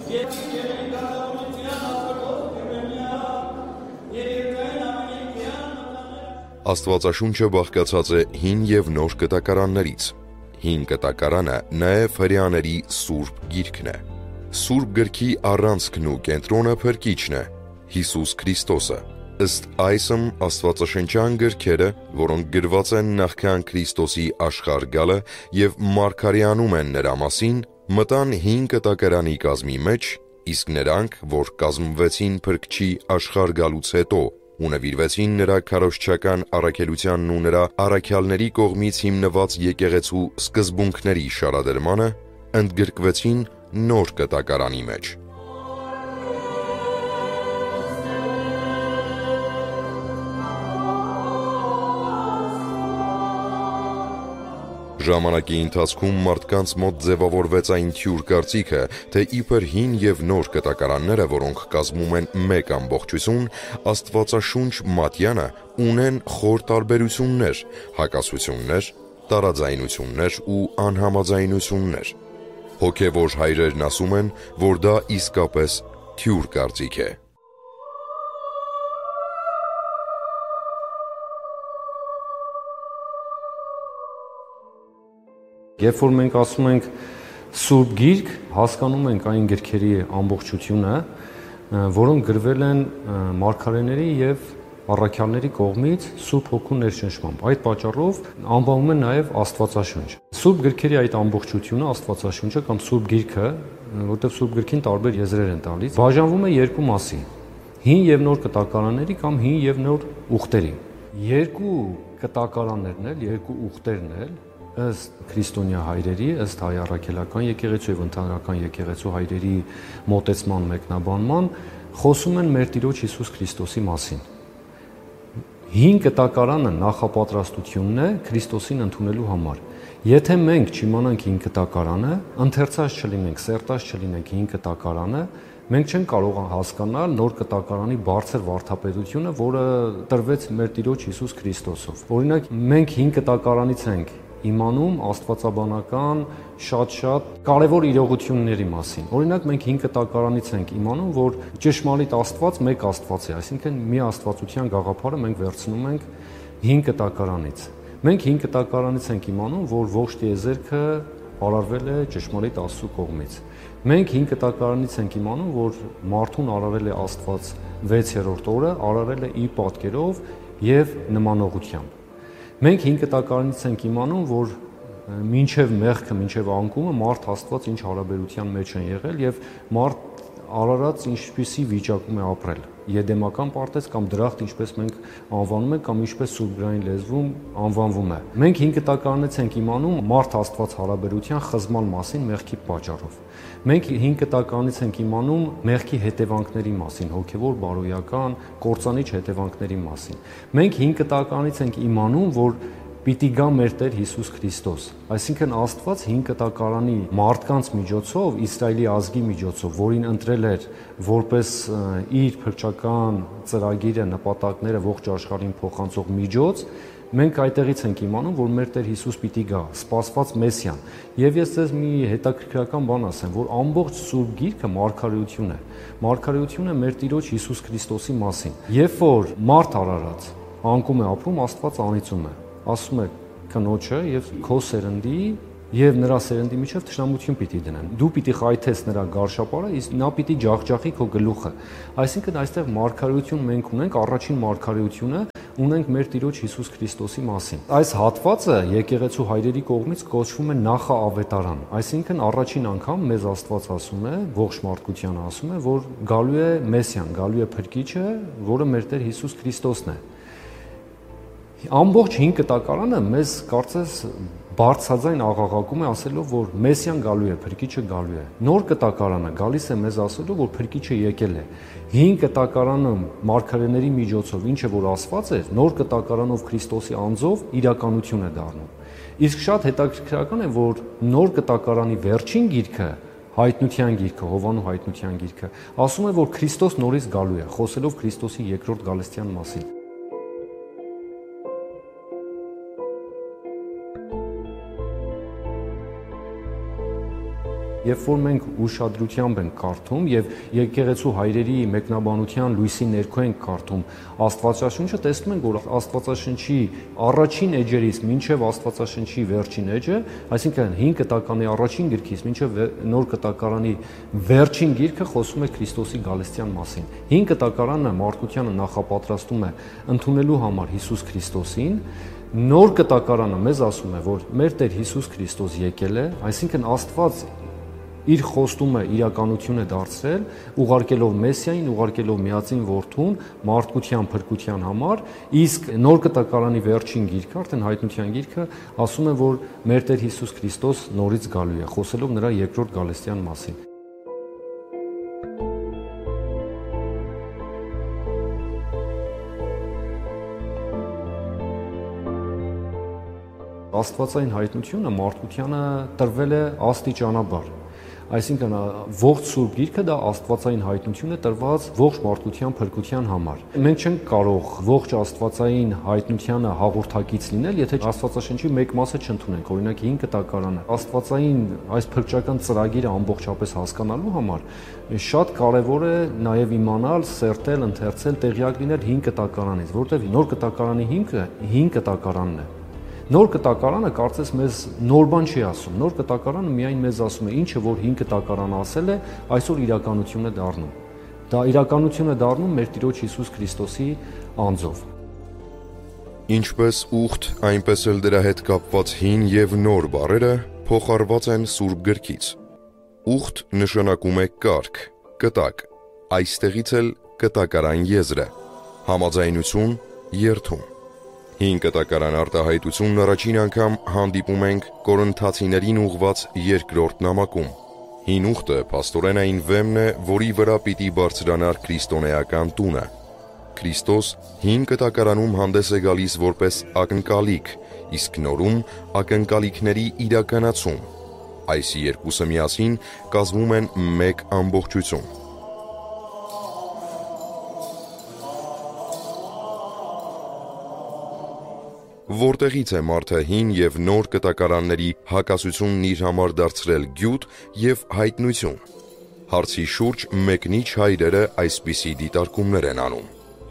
Աստվածաշունչը բաղկացած է հին և նոր կտակարաններից։ Հին կտակարանը նաև հրեաների Սուրբ Գիրքն է։ Սուրբ Գրքի առանցքն ու կենտրոնը Փրկիչն է՝ Հիսուս Քրիստոսը։ Ըստ այսմ աստվածաշնչյան գրքերը, որոնք գրված են նախքան Քրիստոսի աշխարհ գալը և մարգարեանում են նրա մասին, մտան հին կտակարանի կազմի մեջ, իսկ նրանք, որ կազմվեցին Փրկչի աշխարհ գալուց հետո ու նվիրվեցին նրա քարոզչական առաքելությանն ու նրա առաքյալների կողմից հիմնված եկեղեցու սկզբունքների շարադրմանը, ընդգրկվեցին նոր կտակարանի մեջ։ Ժամանակի ընթացքում մարդկանց մոտ ձևավորվեց այն թյուր կարծիքը, թե իբր հին և նոր կտակարանները, որոնք կազմում են մեկ ամբողջություն, Աստվածաշունչ մատյանը, ունեն խոր տարբերություններ, հակասություններ, տարաձայնություններ ու անհամաձայնություններ։ Հոգևոր հայրերն ասում են, որ դա իսկապես թյուր կարծիք է։ Երբ որ մենք ասում ենք Սուրբ Գիրք, հասկանում ենք այն գրքերի ամբողջությունը, որոնք գրվել են մարգարեների եւ առաքյալների կողմից Սուրբ Հոգու ներշնչմամբ։ Այդ պատճառով անվանում են նաեւ Աստվածաշունչ։ Սուրբ գրքերի այդ ամբողջությունը, Աստվածաշունչը կամ Սուրբ Գիրքը, որտեղ Սուրբ Գրքին տարբեր եզրեր են տալիս, բաժանվում է երկու մասի՝ հին եւ նոր կտակարանների կամ հին եւ նոր ուխտերի։ Երկու կտակարաններն էլ, երկու ուխտերն էլ ըստ քրիստոնյա հայրերի, ըստ հայ առաքելական եկեղեցու եւ ընդհանրական եկեղեցու հայրերի մոտեցման մեկնաբանման, խոսում են մեր Տիրոջ Հիսուս Քրիստոսի մասին։ Հին կտակարանը նախապատրաստությունն է Քրիստոսին ընդունելու համար։ Եթե մենք չիմանանք հին կտակարանը, ընթերցած չլինենք, սերտած չլինենք հին կտակարանը, մենք չենք կարող հասկանալ նոր կտակարանի բարձր վարդապետությունը, որը տրվեց մեր Տիրոջ Հիսուս Քրիստոսով։ Օրինակ, մենք հին կտակարանից ենք իմանում աստվածաբանական շատ կարևոր իրողությունների մասին։ Օրինակ, մենք հին կտակարանից ենք իմանում, որ ճշմարիտ Աստված մեկ Աստված է, այսինքն մի աստվածության գաղափարը մենք վերցնում ենք հին կտակարանից։ Մենք հին կտակարանից ենք իմանում, որ ողջ տիեզերքը արարվել է ճշմարիտ Աստծո կողմից։ Մենք հին կտակարանից ենք իմանում, որ մարդուն արարել է Աստված 6-րդ օրը, արարել է իր պատկերով եւ նմանողությամբ։ Մենք հին կտակարանից ենք իմանում, որ մինչև մեղքը, մինչև անկումը մարդ Աստված ինչ հարաբերության մեջ են եղել եւ մարդ արարած ինչպիսի վիճակում է ապրել։ Եդեմական պարտեզ կամ դրախտ, ինչպես մենք անվանում ենք կամ ինչպես սուրբգրային լեզվում անվանվում է։ Մենք հին կտակարանից ենք իմանում մարդ Աստված հարաբերության խզման մասին մեղքի պատճառով։ Մենք հին կտակարանից ենք իմանում մեղքի հետևանքների մասին, հոգևոր, բարոյական, կործանիչ հետևանքների մասին։ Մենք հին կտակարանից ենք իմանում, որ պիտի գա մեր Տեր Հիսուս Քրիստոս։ Այսինքն Աստված հին կտակարանի մարդկանց միջոցով, Իսրայելի ազգի միջոցով, որին ընտրել էր որպես իր փրկչական ծրագիրը, նպատակները ողջ աշխարհին փոխանցող միջոց, մենք այդտեղից ենք իմանում, որ մեր Տեր Հիսուս պիտի գա, սպասված Մեսիան։ Եվ ես ձեզ մի հետաքրքրական բան ասեմ, որ ամբողջ Սուրբ Գիրքը մարգարեություն է։ Մարգարեություն է մեր Տիրոջ Հիսուս Քրիստոսի մասին։ Երբ որ մարդ արարած անկում է ապրում, Աստված անիծում է, ասում է կնոջը եւ քո սերնդի եւ նրա սերնդի միջև թշնամություն պիտի դնեն։ Դու պիտի խայթես նրա գարշապարը, իսկ նա պիտի ջախջախի քո գլուխը։ Այսինքն այստեղ մարգարեություն մենք ունենք, առաջին մարգարեությունը ունենք մեր Տիրոջ Հիսուս Քրիստոսի մասին։ Այս հատվածը եկեղեցու հայրերի կողմից կոչվում է նախաավետարան, այսինքն առաջին անգամ մեզ Աստված ասում է, ողջ մարդկությանը ասում է, որ գալու է Մեսիան, գալու է Փրկիչը, որը մեր Տեր Հիսուս Քրիստոսն է։ Ամբողջ հին կտակարանը մեզ կարծես բարձրաձայն աղաղակում է ասելով, որ Մեսիան գալու է, Փրկիչը գալու է։ Նոր կտակարանը գալիս է մեզ ասելով, որ Փրկիչը եկել է։ Հին կտակարանը մարգարեների միջոցով ինչը որ ասված է, նոր կտակարանով Քրիստոսի անձով իրականություն է դառնում։ Իսկ շատ հետաքրքրական է, որ նոր կտակարանի վերջին գիրքը, Հայտնության գիրքը, Հովանու Հայտնության գիրքը, ասում է, որ Քրիստոս նորից գալու է, խոսելով Քրիստոսի երկրորդ գալստյան մասին։ Երբ որ մենք ուշադրությամբ ենք կարդում եւ եկեղեցու հայրերի մեկնաբանության լույսի ներքո ենք կարդում Աստվածաշունչը, տեսնում ենք, որ Աստվածաշնչի առաջին էջերից մինչև Աստվածաշնչի վերջին էջը, այսինքն 5 կտականի առաջին գրքից մինչև նոր կտակարանի վերջին գիրքը խոսում է Քրիստոսի գալստյան մասին։ 5 կտակարանը մարդկությանը նախապատրաստում է ընդունելու համար Հիսուս Քրիստոսին։ Նոր կտակարանը մեզ ասում է, որ մեր Տեր Հիսուս Քրիստոս եկել է, այսինքն Աստված իր խոստումը իրականություն է դարձրել, ուղարկելով Մեսիային, ուղարկելով Միածին Որդուն մարդկության փրկության համար, իսկ նոր կտակարանի վերջին գիրքը, արդեն հայտնության գիրքը, ասում է, որ մեր Տեր Հիսուս Քրիստոս նորից գալու է, խոսելով նրա երկրորդ գալստյան մասին։ Աստվածային հայտնությունը մարդկությանը տրվել է աստիճանաբար, այսինքն ողջ Սուրբ Գիրքը դա աստվածային հայտնություն է տրված ողջ մարդկության փրկության համար։ Մենք չենք կարող ողջ աստվածային հայտնությանը հաղորդակից լինել, եթե Աստվածաշնչի մեկ մասը չընդունենք, օրինակ 5 կտակարանը։ Աստվածային այս փրկչական ծրագիրը ամբողջապես հասկանալու համար շատ կարևոր է նաև իմանալ, սերտել, ընթերցել, տեղյակ լինել 5 կտակարանից, որովհետև նոր կտակարանի հիմքը 5 կտակարանն է։ Նոր կտակարանը կարծես մեզ նոր բան չի ասում։ Նոր կտակարանը միայն մեզ ասում է ինչը որ 5 կտակարանը ասել է, այսօր իրականություն է դառնում։ Դա իրականություն է դառնում մեր Տիրոջ Հիսուս Քրիստոսի անձով։ Ինչպես ուխտ, այնպես էլ դրա հետ կապված հին եւ նոր բառերը փոխառված են Սուրբ Գրքից։ Ուխտ նշանակում է կարգ, կտակ, այստեղից էլ կտակարան եզրը, համաձայնություն, երթում։ 5 կտակարան արտահայտությունն առաջին անգամ հանդիպում ենք Կորինթացիներին ուղված երկրորդ նամակում։ Հին ուխտը փաստորեն այն վեմն է, որի վրա պիտի բարձրանար քրիստոնեական տունը։ Քրիստոս 5 կտակարանում հանդես է գալիս որպես ակնկալիք, իսկ նորում ակնկալիքների իրականացում։ Այս երկուսը միասին կազմում են մեկ ամբողջություն։ Որտեղից է մարդը հին եւ նոր կտակարանների հակասությունն իր համար դարձրել գյուտ եւ հայտնություն։ Հարցի շուրջ մեկնիչ հայրերը այսպիսի դիտարկումներ են անում։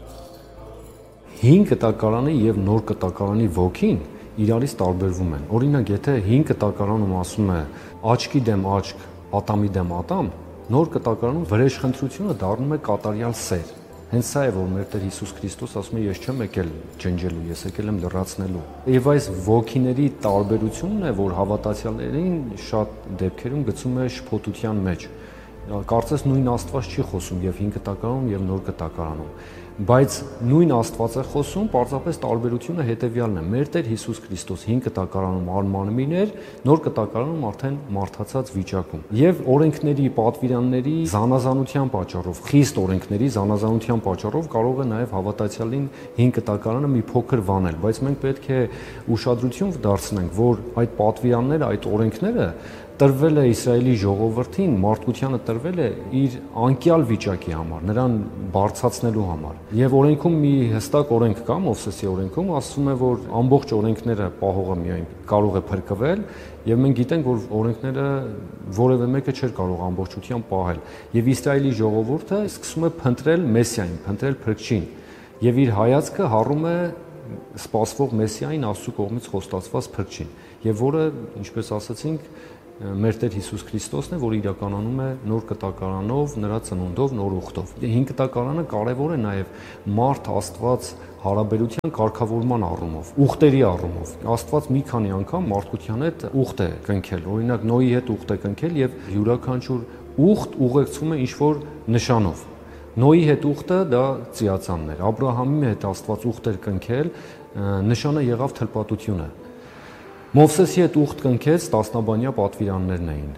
Հին կտակարանի եւ նոր կտակարանի ոգին իրարից տարբերվում են։ Օրինակ, եթե հին կտակարանում ասում է աչքի դեմ աչք, ատամի դեմ ատամ, նոր կտակարանում վրեժխնդրությունը դառնում է կատարյալ սեր։ Հենց սա է, որ մեր Տեր Հիսուս Քրիստոս ասում է, ես չեմ եկել ջնջելու, ես եկել եմ լրացնելու։ Եվ այս ոգիների տարբերությունն է, որ հավատացյալներին շատ դեպքերում գցում է շփոթության մեջ։ Կարծես նույն Աստված չի խոսում եւ 5 կտակարանում եւ նոր կտակարանում, բայց նույն Աստված է խոսում, պարզապես տարբերությունը հետեւյալն է։ Մեր Տեր Հիսուս Քրիստոս 5 կտակարանում արմանմին էր, նոր կտակարանում արդեն մարդացած վիճակում։ Եվ օրենքների, պատվիրանների զանազանության պատճառով, խիստ օրենքների զանազանության պատճառով կարող է նաև հավատացյալին 5 կտակարանը մի փոքր վանել, բայց մենք պետք է ուշադրություն դարձնենք, որ այդ պատվիրանները, այդ օրենքները տրվել է Իսրայելի ժողովրդին, մարդկությանը տրվել է իր անկյալ վիճակի համար, նրան բարձրացնելու համար։ Եվ օրենքում մի հստակ օրենք կա, Մովսեսի օրենքում, ասում է, որ ամբողջ օրենքները պահողը միայն կարող է փրկվել, եւ մենք գիտենք, որ օրենքները որևէ մեկը չէր կարող ամբողջությամբ պահել։ Եվ Իսրայելի ժողովուրդը սկսում է փնտրել Մեսիային, փնտրել փրկչին, եւ իր հայացքը հառում է սպասվող Մեսիային, Աստծո կողմից խոստացված փրկչին, եւ որը, ինչպես ասացինք, մեր Տեր Հիսուս Քրիստոսն է, որը իրականանում է նոր կտակարանով, նրա ծնունդով, նոր ուխտով։ 5 կտակարանը կարևոր է նաև մարդ Աստված հարաբերության կարգավորման առումով, ուխտերի առումով։ Աստված մի քանի անգամ մարդկության հետ ուխտ է կնքել, օրինակ Նոյի հետ ուխտ է կնքել եւ յուրաքանչյուր ուխտ ուղեկցում է ինչ-որ նշանով։ Նոյի հետ ուխտը դա ծիածանն էր, Աբրահամի հետ Աստված ուխտ էր կնքել, նշանը եղավ թլպատությունը։ Մովսեսի հետ ուխտ կնքեց տասնաբանյա պատվիրաններն էին։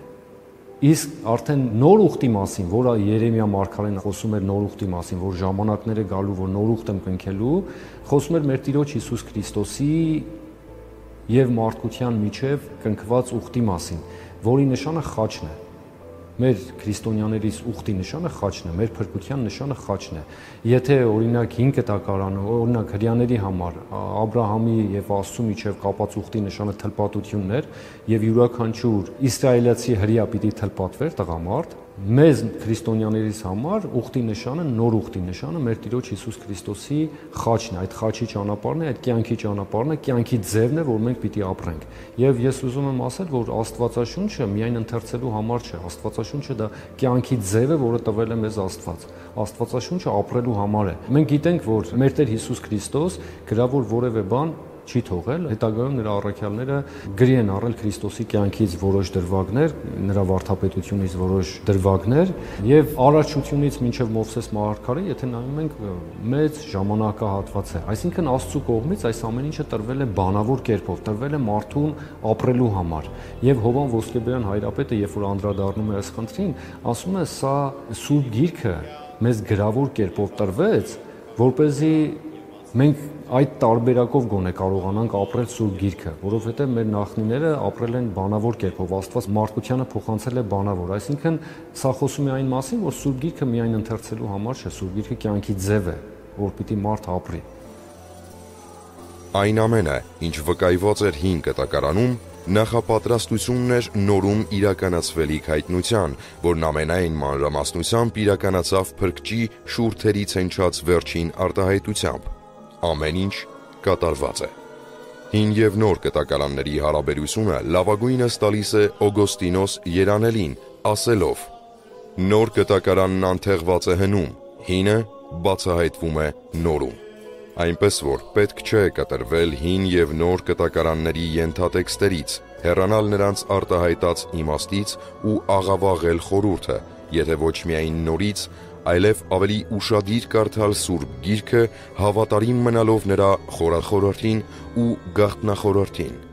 Իսկ արդեն նոր ուխտի մասին, որը Երեմիա մարգարեն խոսում էր նոր ուխտի մասին, որ ժամանակներ է գալու, որ նոր ուխտ եմ կնքելու, խոսում էր մեր Տիրոջ Հիսուս Քրիստոսի եւ մարդկության միջև կնքված ուխտի մասին, որի նշանը խաչն է։ Մեր քրիստոնյաներից ուխտի նշանը խաչն է, մեր փրկության նշանը խաչն է։ Եթե օրինակ 5 տակարանը, օրինակ հрьяաների համար Աբրահամի եւ Աստծո միջև կապած ուխտի նշանը թլպատությունն էր եւ յուրաքանչյուր իսրայելացի հрья պիտի թլպատվեր տղամարդ, մեզ քրիստոնյաներից համար ուխտի նշանը, նոր ուխտի նշանը մեր Տիրոջ Հիսուս Քրիստոսի խաչն է, այդ խաչի ճանապարհն է, այդ կյանքի ճանապարհն է, կյանքի ձևն է, որ մենք պիտի ապրենք։ Եվ ես ուզում եմ ասել, որ Աստվածաշունչը միայն ընթերցելու համար չէ, Աստվածաշունչը դա կյանքի ձև է, որը տվել է մեզ Աստված։ Աստվածաշունչը ապրելու համար է։ Մենք գիտենք, որ մեր Տեր Հիսուս Քրիստոս գրավոր որևէ բան չի թողել, հետագայում նրա առաքյալները գրի են առել Քրիստոսի կյանքից որոշ դրվագներ, նրա վարդապետությունից որոշ դրվագներ եւ առաջությունից մինչեւ Մովսես մարգարե, եթե նայում ենք, մեծ ժամանակահատված է։ Այսինքն Աստծո կողմից այս ամեն ինչը տրվել է բանավոր կերպով, տրվել է մարդուն ապրելու համար։ Եվ Հովան Ոսկեբերյան հայրապետը, երբ որ անդրադառնում է այս խնդրին, ասում է, սա Սուրբ Գիրքը մեզ գրավոր կերպով տրվեց, որպեսզի մենք այդ տարբերակով գոնե կարողանանք ապրել Սուրբ Գիրքը, որովհետև մեր նախնիները ապրել են բանավոր կերպով, Աստված մարդկությանը փոխանցել է բանավոր, այսինքն սա խոսում է այն մասին, որ Սուրբ Գիրքը միայն ընթերցելու համար չէ, Սուրբ Գիրքը կյանքի ձև է, որ պիտի մարդ ապրի։ Այն ամենը, ինչ վկայված էր 5 տակարանում, նախապատրաստությունն էր նորում իրականացվելիք հայտնության, որն ամենայն մանրամասնությամբ իրականացավ Փրկչի շուրթերից հնչած վերջին արտահայտությամբ։ Ամեն ինչ կատարված է։ Հին եւ նոր կտակարանների հարաբերությունը լավագույնս տալիս է Օգոստինոս Երանելին, ասելով. նոր կտակարանն անթեղված է հնում, հինը բացահայտվում է նորում։ Այնպես որ պետք չէ կտրվել հին եւ նոր կտակարանների ենթատեքստերից, հեռանալ նրանց արտահայտած իմաստից ու աղավաղել խորհուրդը, եթե ոչ միայն նորից, այլև ավելի ուշադիր կարդալ Սուրբ Գիրքը, հավատարիմ մնալով նրա խորախորհրդին ու գաղտնախորհրդին։